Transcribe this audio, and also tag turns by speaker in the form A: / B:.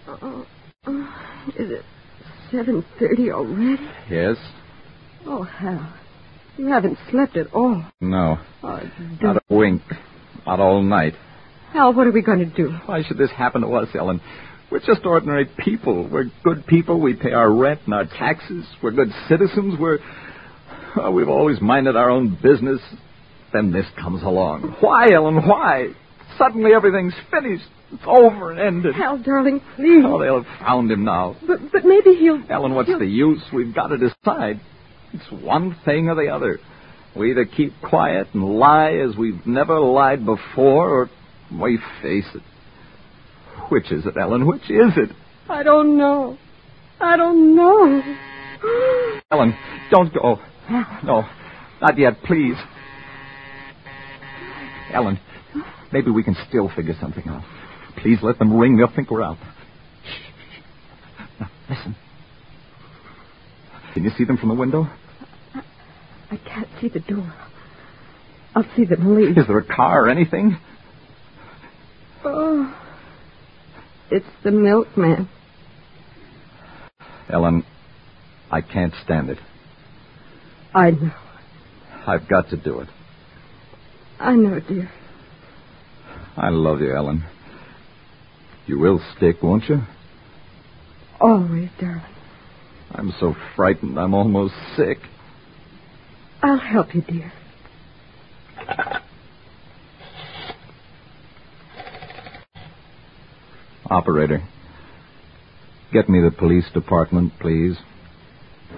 A: Is it 7:30 already?
B: Yes?
A: Oh, Hal. You haven't slept at all.
B: No.
A: Oh,
B: Not a wink. Not all night.
A: Hal, what are we going to do?
B: Why should this happen to us, Ellen? We're just ordinary people. We're good people. We pay our rent and our taxes. We're good citizens. We've always minded our own business. Then this comes along. Why, Ellen? Why? Suddenly everything's finished. It's over and ended.
A: Hal, darling, please.
B: Oh, they'll have found him now.
A: But maybe he'll...
B: Ellen, what's the use? We've got to decide. It's one thing or the other. We either keep quiet and lie as we've never lied before, or we face it. Which is it, Ellen? Which is it?
A: I don't know. I don't know.
B: Ellen, don't go. No, not yet, please. Ellen, maybe we can still figure something out. Please let them ring. They'll think we're out. Shh. Now, listen. Can you see them from the window?
A: I can't see the door. I'll see them leave.
B: Is there a car or anything?
A: Oh, it's the milkman.
B: Ellen, I can't stand it.
A: I know.
B: I've got to do it.
A: I know, dear.
B: I love you, Ellen. You will stick, won't you?
A: Always, darling.
B: I'm so frightened I'm almost sick.
A: I'll help you, dear.
B: Operator, get me the police department, please.